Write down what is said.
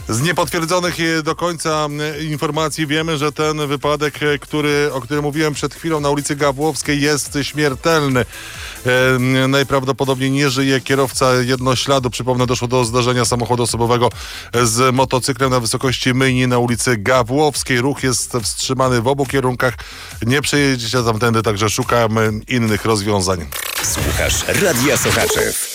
Z niepotwierdzonych do końca informacji wiemy, że ten wypadek, o którym mówiłem przed chwilą na ulicy Gawłowskiej, jest śmiertelny. Najprawdopodobniej nie żyje kierowca jednośladu. Przypomnę, doszło do zdarzenia samochodu osobowego z motocyklem na wysokości myjni na ulicy Gawłowskiej. Ruch jest wstrzymany w obu kierunkach. Nie przejedziecie tamtędy, także szukamy innych rozwiązań. Słuchasz Radia Sochaczew.